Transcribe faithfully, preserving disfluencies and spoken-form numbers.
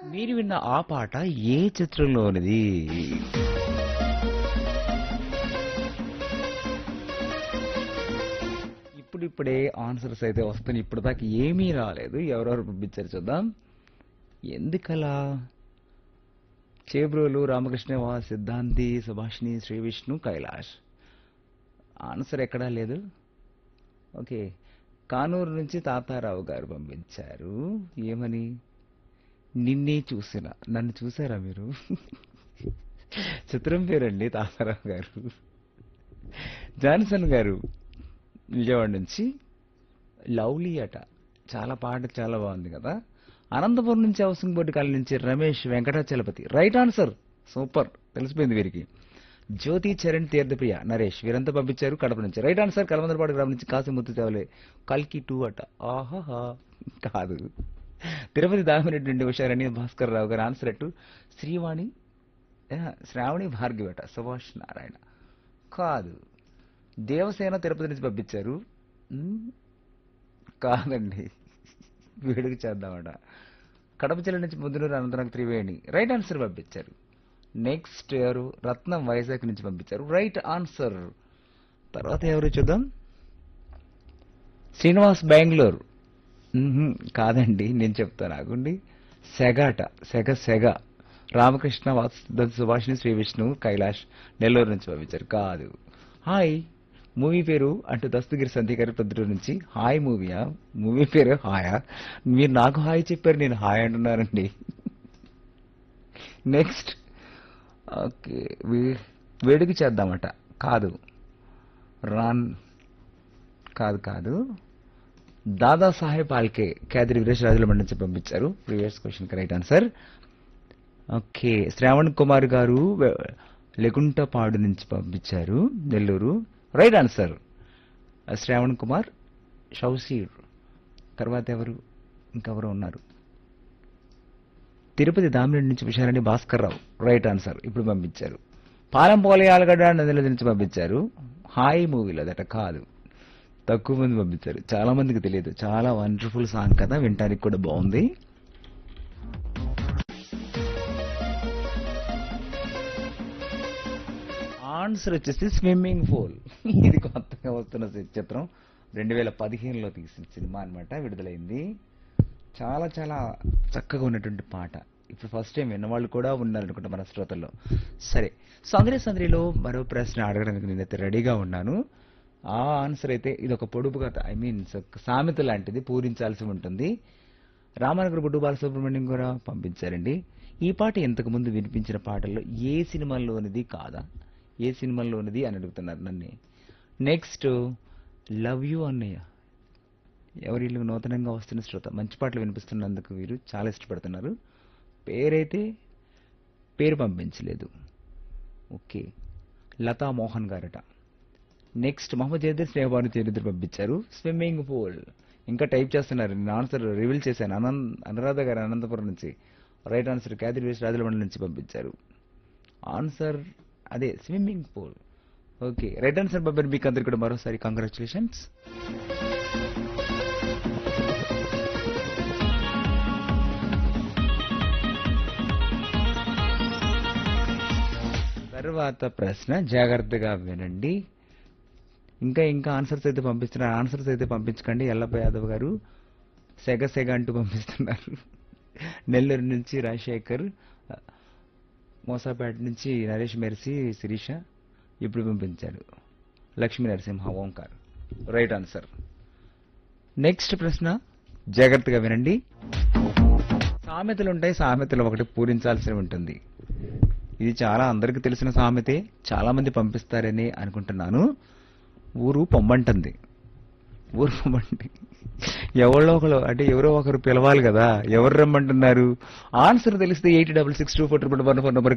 మీరు విన్న ఆ పాట ఏ చిత్రంలోనిది? ఇప్పుడిప్పుడే ఆన్సర్స్ అయితే వస్తున్నాయి. ఇప్పుడు దాకా ఏమీ రాలేదు. ఎవరెవరు పంపించారు చూద్దాం. ఎందుకలా? చేబ్రోలు రామకృష్ణవా, సిద్ధాంతి, సుభాషిణి, శ్రీ విష్ణు, కైలాష్. ఆన్సర్ ఎక్కడా లేదు. ఓకే, కానూరు నుంచి తాతారావు గారు పంపించారు. ఏమని? నిన్నే చూసిన. నన్ను చూసారా మీరు? చిత్రం పేరండి తాతారావు గారు. జాన్సన్ గారు విజయవాడ నుంచి లవ్లీ అట. చాలా పాట చాలా బాగుంది కదా. అనంతపురం నుంచి హౌసింగ్ బోర్డు కాలనీ నుంచి Ramesh Venkatachalapathi. Right answer. Super, తెలిసిపోయింది వీరికి. జ్యోతి చరణ్ తీర్థప్రియ నరేష్ వీరంతా పంపించారు కడప నుంచి. Right answer. కలమందరపాడు గ్రామం నుంచి కాసిముత్తు తేవలే కల్కి టూ అట. ఆహాహా, కాదు. తిరుపతి దామిరెడ్డి నుండి ఉషారని భాస్కర్ రావు గారు ఆన్సర్ అట్టు. శ్రీవాణి ఆ, శ్రావణి భార్గవి అట. సుభాష్ నారాయణ కాదు. దేవసేన తిరుపతి నుంచి పంపించారు. ఉమ్, కాదండి. వేడుక చేద్దామట. కడప జిల్లా నుంచి ముద్దునూరు అనంతరం త్రివేణి రైట్ ఆన్సర్ పంపించారు. నెక్స్ట్ ఎవరు? రత్నం వైజాగ్ నుంచి పంపించారు. Right answer. తర్వాత ఎవరు చూద్దాం. శ్రీనివాస్ బెంగళూరు. మ్మ్హ్మ్. కాదండి, నేను చెప్తాను ఆగుండి. సెగాట. సెగ సెగ. రామకృష్ణ వాసు సుభాషిణి శ్రీ విష్ణు కైలాష్ నెల్లూరు నుంచి పంపించారు. కాదు. హాయ్ మూవీ పేరు అంటూ దస్తగిరి సంధ్య గారి ప్రొద్దుటూరు నుంచి. హాయ్ మూవీయా? మూవీ పేరు హాయా? మీరు నాకు హాయ్ చెప్పారు, నేను హాయ్ అంటున్నారండి. నెక్స్ట్ ఓకే, వే- వేడుక చేద్దామట. కాదు. రాన్ కాదు కాదు. దాదా సాహెబ్ ఆల్కే కేదరి వీరేష్ రాజుల మండి నుంచి పంపించారు. Previous question right answer. Okay, Shravan Kumar గారు వె- లెగుంటపాడు నుంచి పంపించారు. Nellore right answer. శ్రావణ్ కుమార్, షౌసీర్. తర్వాత ఎవరు? ఇంకెవరు ఉన్నారు? తిరుపతి దామిరెడ్డి నుంచి విషయాలని భాస్కర్ రావు రైట్ ఆన్సర్. ఇప్పుడు పంపించారు. పాలెం పోలే ఆలగడ్డ నదిల నుంచి పంపించారు. హాయ్ మూవీలో దట. కాదు. తక్కువ మంది పంపించారు, చాలా మందికి తెలియదు. చాలా వండర్ఫుల్ సాంగ్ కదా, వినటానికి కూడా బాగుంది. ఆన్సర్ వచ్చేసి స్విమ్మింగ్ పూల్. ఇది కొత్తగా వస్తున్న సి- చిత్రం. రెండు వేల పదిహేనులో తీసిన సినిమా అన్నమాట, విడుదలైంది. చాలా చాలా చక్కగా ఉన్నటువంటి పాట. ఇప్పుడు ఫస్ట్ టైం విన్నవాళ్ళు కూడా ఉన్నారనుకుంటా మన శ్రోతల్లో. సరే, సందరి సందరిలో మరో ప్రశ్న అడగడానికి నేనైతే రెడీగా ఉన్నాను. ఆ ఆన్సర్ అయితే ఇది ఒక పొడుపు కథ, ఐ మీన్ సామెత లాంటిది, పూరించాల్సి ఉంటుంది. రామానగర్ బుడ్డు బాలసుబ్రహ్మణ్యం కూడా పంపించారండి. ఈ పాట ఇంతకు ముందు వినిపించిన పాటల్లో ఏ సినిమాల్లోనిది కాదా? ఏ సినిమాల్లోనిది అని అడుగుతున్నారు నన్ను. నెక్స్ట్ లవ్ యూ అన్నయ్య. ఎవరిల్లు నూతనంగా వస్తున్న శ్రోత, మంచి పాటలు వినిపిస్తున్నందుకు వీరు చాలా ఇష్టపడుతున్నారు. పేరైతే పేరు పంపించలేదు. ఓకే, లతా మోహన్ గారట. నెక్స్ట్ మహమ్మద్ జయదర్ స్నేహభాను చేరిద్దరు పంపించారు. Swimming pool. ఇంకా టైప్ చేస్తున్నారు. నేను ఆన్సర్ రివీల్ చేశాను. అనంత్ అనురాధ గారు అనంతపురం నుంచి రైట్ ఆన్సర్. క్యాదిరి వేసి రాజులమండలి నుంచి పంపించారు. ఆన్సర్ అదే swimming pool. Okay, right answer పంపారు. మీకు అందరికి కూడా మరోసారి కంగ్రాచులేషన్స్. తర్వాత ప్రశ్న జాగ్రత్తగా వినండి. ఇంకా ఇంకా ఆన్సర్స్ అయితే పంపిస్తున్నారు. ఆన్సర్స్ అయితే పంపించకండి. ఎల్లప్ప యాదవ్ గారు సెగ సెగ అంటూ పంపిస్తున్నారు. నెల్లూరు నుంచి రాజశేఖర్, మోసాపేట నుంచి నరేష్ మెర్సీ శిరీష ఇప్పుడు పంపించారు. Lakshmi Narasimha Omkar right answer. Next ప్రశ్న జాగ్రత్తగా వినండి. సామెతలు ఉంటాయి, సామెతలు ఒకటి పూరించాల్సి ఉంటుంది. ఇది చాలా అందరికీ తెలిసిన సామెతే, చాలా మంది పంపిస్తారని అనుకుంటున్నాను. ఊరు పొమ్మంటుంది. ఊరు పొమ్మంటే ఎవరో ఒకరు, అంటే ఎవరో ఒకరు పిలవాలి కదా. ఎవరు రమ్మంటున్నారు? ఆన్సర్ తెలిస్తే eight double six two four triple one four number